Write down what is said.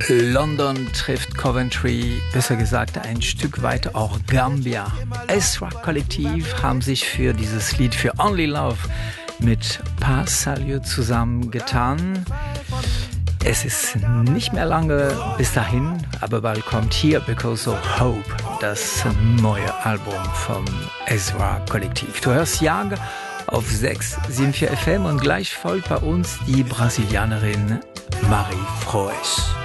London trifft Coventry, besser gesagt ein Stück weit auch Gambia. Ezra Kollektiv haben sich für dieses Lied für Only Love mit Pas Salieu zusammengetan. Es ist nicht mehr lange bis dahin, aber bald kommt hier Because of Hope, das neue Album vom Ezra Kollektiv. Du hörst Jag auf 674 FM und gleich folgt bei uns die Brasilianerin Marie Froes.